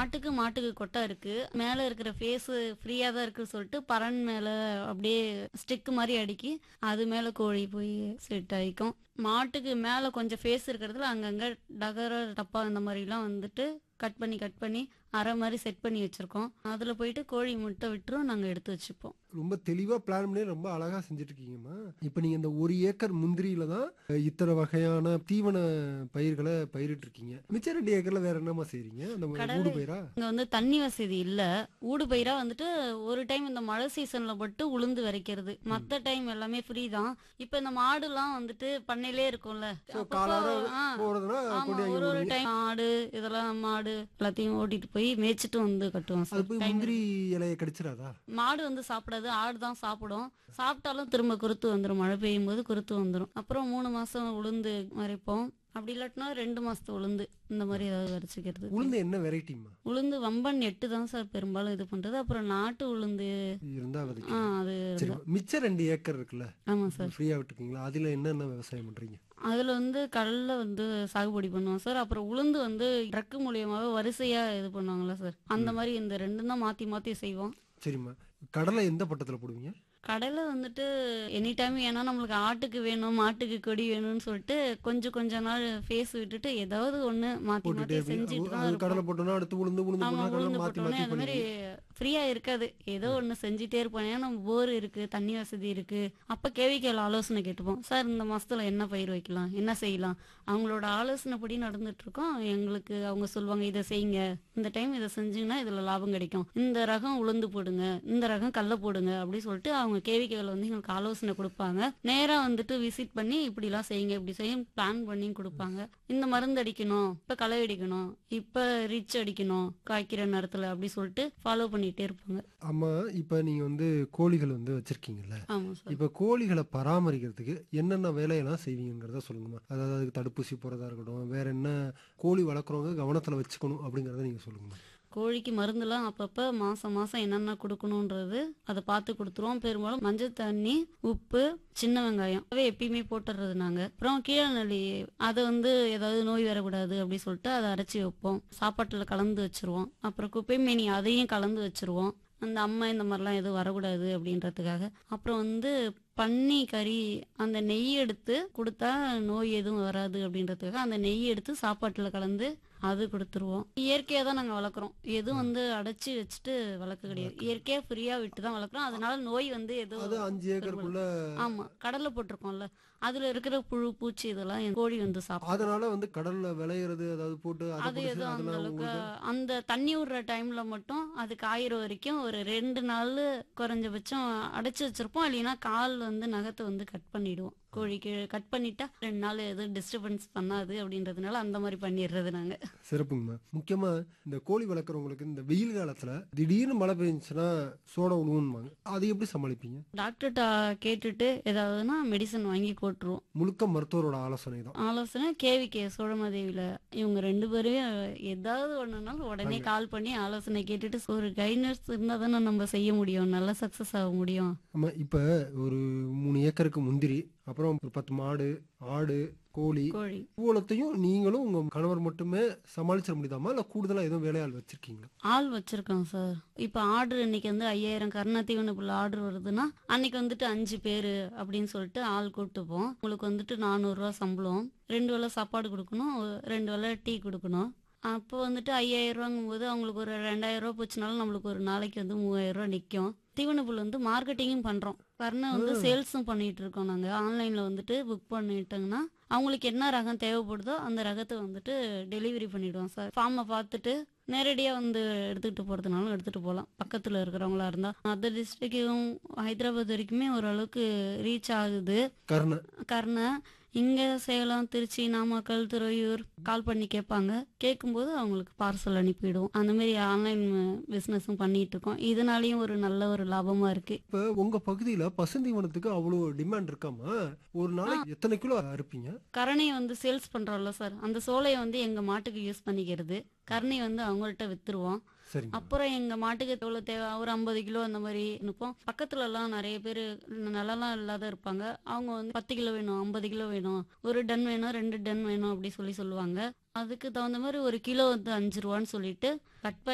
மாட்டுக்கு கொட்டை இருக்கு. மேல இருக்கிற ஃபேஸ் ஃப்ரீயா தான் இருக்குன்னு சொல்லிட்டு பரண் மேல அப்படியே ஸ்டிக் மாதிரி அடுக்கி அது மேல கோழி போய் செட் ஆயிக்கும். மாட்டுக்கு மேல கொஞ்சம் ஃபேஸ் இருக்கிறதுல அங்கங்க டகர டப்பா இந்த மாதிரிலாம் வந்துட்டு கட் பண்ணி அரை மாதிரி செட் பண்ணி வச்சிருக்கோம். அதுல போயிட்டு கோழி முட்டை விட்டுரும், நாங்க எடுத்து வச்சுப்போம். ரொம்ப தெளிவா பிளான் பண்ணி ரொம்ப அழகா செஞ்சுட்டு இருக்கீங்கம்மா. இப்ப நீங்க இந்த 1 ஏக்கர் முந்திரியில தான் இத்தனை வகையான தீவன பயிர்களை பயிரிட்டு இருக்கீங்க. மிச்சம் 2 ஏக்கர்ல வேற என்னமா செய்றீங்க? அந்த கடலை ஊடு பயிரா? இங்க வந்து தண்ணி வசதி இல்ல. ஊடு பயிரா வந்துட்டு ஒரு டைம் இந்த மழை சீசன்ல மட்டும் உளுந்து விதைக்கிறது. மத்த டைம் எல்லாமே ஃப்ரீ தான். இப்ப இந்த மாடுலாம் வந்துட்டு பண்ணையிலே இருக்கும்ல. சோ அப்பப்போ காலார ஆ, போறதுன்னா ஆமா, கொண்டு அங்க ஒரு விடுவீங்க. டைம் ஆடு இதெல்லாம் மாடு எல்லாத்தையும் ஓட்டிட்டு போய் மேய்ச்சிட்டு வந்து கட்டுவோம் அது சார். போய் டைம் முந்திரி இலையை கடிச்சிடாதா? மாடு வந்து சாப்பிடாது, ஆடு தான் சாப்பிடும். சாப்பிட்டாலும் திரும்ப குருத்து வந்துடும், மழை பெய்யும் போது குருத்து வந்துடும். அப்புறம் 3 மாசம் உளுந்து மறைப்போம். அப்படி இல்லாட்டினா 2 மாசத்து உளுந்து இந்த மாதிரி ஏதாவது வரைச்சிக்கிறது. உளுந்து என்ன வெரைட்டிம்மா? உளுந்து வம்பன் 8 தான் சார் பெரும்பாலும் இது பண்றது. அப்புறம் நாட்டு உளுந்து இருந்தா விதைக்க. அது சரி, மிச்சம் 2 ஏக்கர் இருக்குல்ல, ஆமா சார். ஃப்ரீயா விட்டுருக்கீங்களா? அதுல என்னென்ன விவசாயம் பண்றீங்க? அதுல வந்து கடல்ல வந்து சாகுபடி பண்ணுவோம் சார். அப்புறம் உளுந்து வந்து ட்ரக்கு மூலியமாவே வரிசையா இது பண்ணுவாங்கல்ல சார், அந்த மாதிரி இந்த ரெண்டும் தான் மாத்தி மாத்தி செய்வோம். சரிம்மா, கடலை எந்த பட்டத்துல போடுவீங்க? கடையில வந்துட்டு எனி டைம், ஏன்னா நம்மளுக்கு ஆட்டுக்கு வேணும் மாட்டுக்கு கொடி வேணும்னு சொல்லிட்டு கொஞ்ச நாள் ஃபேஸ் விட்டுட்டு ஏதாவது ஒண்ணு மாத்தி போட்டுட்டே மாத்தி இருப்பீங்க. செஞ்சுட்டு தான் அது இருப்போம். கடலை போட்டோம்னா அடுத்து உளுந்து ஆமா, போட்டோம்னா கடலை உளுந்து மாத்தி போட்டோன்னே மாத்தி அது மாதிரி பண்ணுவீங்க. ஃப்ரீயா இருக்காது. ஏதோ ஒண்ணு செஞ்சுட்டே இருப்போம். ஏன்னா நம்ம போர் இருக்கு, தண்ணி வசதி இருக்கு. அப்ப கேவிக்கையில் ஆலோசனை கேட்டுப்போம். சார் இந்த மாசத்துல என்ன பயிர் வைக்கலாம், என்ன செய்யலாம், அவங்களோட ஆலோசனைப்படி நடந்துட்டு இருக்கோம். எங்களுக்கு அவங்க சொல்லுவாங்க இதை செய்யுங்க, இந்த டைம் இதை செஞ்சீங்கன்னா இதுல லாபம் கிடைக்கும், இந்த ரகம் உளுந்து போடுங்க, இந்த ரகம் கடலை போடுங்க அப்படி சொல்லிட்டு அவங்க கேவிக்கையில் வந்து எங்களுக்கு ஆலோசனை கொடுப்பாங்க. நேரா வந்துட்டு விசிட் பண்ணி இப்படிலாம் செய்யுங்க, இப்படி செய்யும் பிளான் பண்ணி கொடுப்பாங்க. இந்த மருந்து அடிக்கணும், இப்ப களை அடிக்கணும், இப்ப ரிச் அடிக்கணும் காய்க்கிற நேரத்துல அப்படி சொல்லிட்டு ஃபாலோ பண்ணிட்டே இருப்பாங்க. ஆமா, இப்ப நீங்க வந்து கோழிகள் வந்து வச்சிருக்கீங்கல்ல, ஆமா சார். இப்ப கோழிகளை பராமரிக்கிறதுக்கு என்னென்ன வேலையெல்லாம் செய்வீங்கிறத சொல்லுங்கம்மா. அதாவது அதுக்கு தடுப்பூசி போறதா இருக்கட்டும், வேற என்ன கோழி வளர்க்குறவங்க கவனத்துல வச்சுக்கணும் அப்படிங்கறத நீங்க சொல்லுங்கம்மா. கோழிக்கு மருந்துலாம் அப்பப்ப மாசம் என்னென்ன கொடுக்கணும்ன்றது அதை பார்த்து கொடுத்துருவோம். பெரும்பாலும் மஞ்சள் தண்ணி, உப்பு, சின்ன வெங்காயம் எப்பயுமே போட்டுறது நாங்க. அப்புறம் கீழநெல்லி அதை வந்து ஏதாவது நோய் வரக்கூடாது அப்படி சொல்லிட்டு அதை அரைச்சி வைப்போம். சாப்பாட்டுல கலந்து வச்சிருவோம். அப்புறம் குப்பை மேனி அதையும் கலந்து வச்சிருவோம். அந்த அம்மை இந்த மாதிரிலாம் எதுவும் வரக்கூடாது அப்படின்றதுக்காக. அப்புறம் வந்து பன்னி கறி அந்த நெய் எடுத்து கொடுத்தா நோய் எதுவும் வராது அப்படின்றதுக்காக அந்த நெய் எடுத்து சாப்பாட்டுல கலந்து அது கொடுத்துருவோம். இயற்கையா தான் நாங்க வளர்க்குறோம். எதுவும் வந்து அடைச்சி வச்சுட்டு வளர்க்க கிடையாது. இயற்கையா ஃப்ரீயா விட்டு தான் வளர்க்குறோம். அதனால நோய் வந்து அது எதுவும் 5 ஏக்கருக்குள்ள. ஆமா, கடல்ல போட்டிருக்கோம்ல, அதுல இருக்கிற புழு பூச்சி இதெல்லாம் என் கோழி வந்து சாப்பிடும். அதனால வந்து கடல்ல விளையிறது அதாவது போட்டு அதை அது பிடிச்சு எதுவும் அந்த அதெல்லாம் அளவுக்கு உங்களுக்கு அந்த தண்ணி விடுற டைம்ல மட்டும் அது காயிற வரைக்கும் ஒரு 2 நாள் குறைஞ்சபட்சம் அடைச்சு வச்சிருப்போம். இல்லைன்னா கால் வந்து நகத்தை வந்து கட் பண்ணிடுவோம். கோழிக்கு கட் பண்ணிட்டா 2 நாள் எதுவும் டிஸ்டர்பன்ஸ் பண்ணாது அப்படின்றதுனால அந்த மாதிரி பண்ணிடுறது நாங்க. சிறப்புங்கம்மா. முக்கியமா இந்த கோழி வளர்க்குறவங்களுக்கு இந்த வெயில் காலத்துல திடீர்னு மழை பெஞ்சுச்சுன்னா சோடை விழுவுன்னுவாங்க, அதை எப்படி சமாளிப்பீங்க? டாக்டர்கிட்ட கேட்டுட்டு ஏதாவதுன்னா மெடிசன் வாங்கி போட்டுருவோம். முழுக்க மருத்துவரோட ஆலோசனை தான். ஆலோசனை கேவிகே சோழமாதேவியில இவங்க 2 பேருமே ஏதாவது ஒண்ணுனாலும் உடனே கால் பண்ணி ஆலோசனை கேட்டுட்டு ஒரு கைட்னஸ் இருந்தா தானே நம்ம செய்ய முடியும், நல்லா சக்சஸ் ஆக முடியும். ஆமா, இப்ப ஒரு 3 ஏக்கருக்கு முந்திரி, அப்புறம் ஒரு 10 மாடு, ஆடு, கோழி இவ்வளத்தையும் நீங்களும் உங்க கணவர் மட்டுமே சமாளிச்சிட முடியுதாமா, இல்ல கூடுதலா எதுவும் வேலையாள் வச்சிருக்கீங்களா? ஆள் வச்சிருக்கோம் சார். இப்ப ஆர்டர் இன்னைக்கு வந்து 5000 கருணா தீவனப்புள்ள ஆர்டர் வருதுன்னா அன்னைக்கு வந்துட்டு 5 பேரு அப்படின்னு சொல்லிட்டு ஆள் கூட்டுப்போம். உங்களுக்கு வந்துட்டு 400 ரூபா சம்பளம், 2 வேளை சாப்பாடு கொடுக்கணும், 2 வேளை டீ கொடுக்கணும். அப்போ வந்துட்டு 5000 ரூபாங்கும் போது அவங்களுக்கு ஒரு 2000 ரூபா போச்சுனாலும் நம்மளுக்கு ஒரு நாளைக்கு வந்து 3000 ரூபா நிக்கும். தீவனப்புல் வந்து மார்க்கெட்டிங்கும் பண்றோம். கருணை வந்து சேல்ஸும் பண்ணிட்டு இருக்கோம். நாங்க ஆன்லைன்ல வந்துட்டு புக் பண்ணிட்டோங்கன்னா அவங்களுக்கு என்ன ரகம் தேவைப்படுதோ அந்த ரகத்தை வந்துட்டு டெலிவரி பண்ணிடுவோம் சார். ஃபார்மை பார்த்துட்டு நேரடியா வந்து எடுத்துக்கிட்டு போறதுனாலும் எடுத்துட்டு போகலாம். பக்கத்துல இருக்கிறவங்களா இருந்தா அதர் டிஸ்ட்ரிக்டும் ஹைதராபாத் வரைக்குமே ஓரளவுக்கு ரீச் ஆகுது கருணை. இங்க சேலம், திருச்சி, நாமக்கல், துறையூர் கால் பண்ணி கேட்பாங்க. கேட்கும்போது அவங்களுக்கு பார்சல் அனுப்பிடுவோம். அந்த மாதிரி ஆன்லைன் பிசினஸும் பண்ணிட்டு இருக்கோம். இதனாலயும் ஒரு நல்ல ஒரு லாபமா இருக்கு. இப்ப உங்க பகுதியில பசுந்தீவனத்துக்கு அவ்வளவு டிமாண்ட் இருக்காமா? ஒரு நாளைக்கு எத்தனை கிலோ அறுப்பீங்க? கரணையை வந்து சேல்ஸ் பண்றோம்ல சார், அந்த சோலையை வந்து எங்க மாட்டுக்கு யூஸ் பண்ணிக்கிறது, கருணை வந்து அவங்கள்ட்ட வித்துருவோம். அப்புறம் எங்க மாட்டுக்கு எவ்வளவு தேவை ஒரு 50 கிலோ அந்த மாதிரி அனுப்போம். பக்கத்துல எல்லாம் நிறைய பேரு நிலம்லாம் இல்லாத இருப்பாங்க. அவங்க வந்து 10 கிலோ வேணும், 50 கிலோ வேணும், 1 டன் வேணும், 2 டன் வேணும் அப்படி சொல்லுவாங்க. அதுக்கு தகுந்த மாதிரி ஒரு கிலோ வந்து 5 ரூபான்னு சொல்லிட்டு கட்